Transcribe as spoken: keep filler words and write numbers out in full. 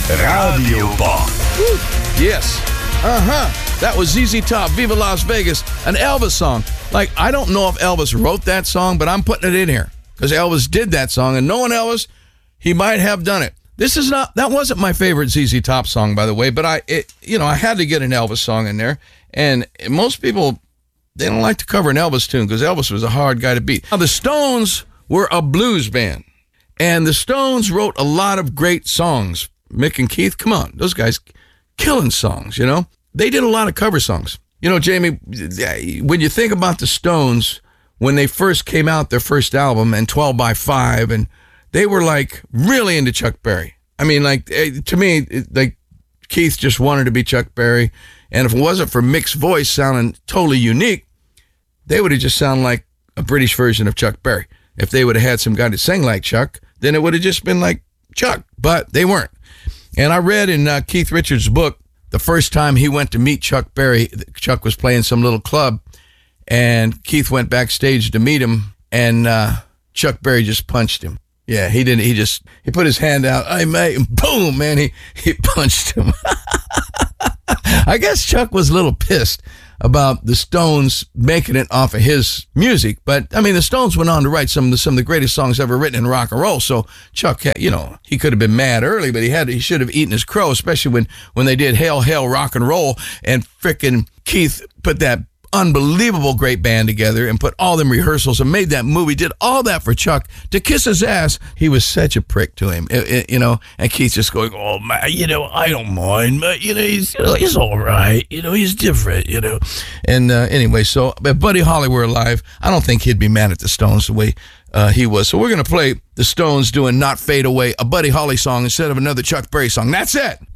Radio Pop. Yes. Uh-huh. That was Z Z Top, Viva Las Vegas, an Elvis song. Like, I don't know if Elvis wrote that song, but I'm putting it in here because Elvis did that song, and knowing Elvis, he might have done it. This is not, that wasn't my favorite Z Z Top song, by the way, but I, it, you know, I had to get an Elvis song in there, and most people, they don't like to cover an Elvis tune because Elvis was a hard guy to beat. Now, the Stones were a blues band, and the Stones wrote a lot of great songs. Mick and Keith, come on, those guys killing songs, you know? They did a lot of cover songs. You know, Jamie, when you think about the Stones, when they first came out, their first album, and twelve by five, and they were like really into Chuck Berry. I mean, like, to me, like, Keith just wanted to be Chuck Berry, and if it wasn't for Mick's voice sounding totally unique, they would have just sounded like a British version of Chuck Berry. If they would have had some guy that sang like Chuck, then it would have just been like Chuck, but they weren't. And I read in uh, Keith Richards' book, the first time he went to meet Chuck Berry, Chuck was playing some little club, and Keith went backstage to meet him, and uh, Chuck Berry just punched him. Yeah, he didn't, he just, he put his hand out, hey, mate, and boom, man, he, he punched him. I guess Chuck was a little pissed about the Stones making it off of his music, but I mean, the Stones went on to write some of the, some of the greatest songs ever written in rock and roll. So Chuck, had, you know, he could have been mad early, but he had he should have eaten his crow, especially when when they did Hail Hail Rock and Roll, and frickin' Keith put that unbelievable great band together and put all them rehearsals and made that movie, did all that for Chuck to kiss his ass. He was such a prick to him, it, it, you know, and Keith just going, oh, man, you know, I don't mind, but, you know, he's, you know, he's all right, you know, he's different, you know. And uh, anyway, so if Buddy Holly were alive, I don't think he'd be mad at the Stones the way uh, he was. So we're going to play the Stones doing Not Fade Away, a Buddy Holly song instead of another Chuck Berry song. That's it.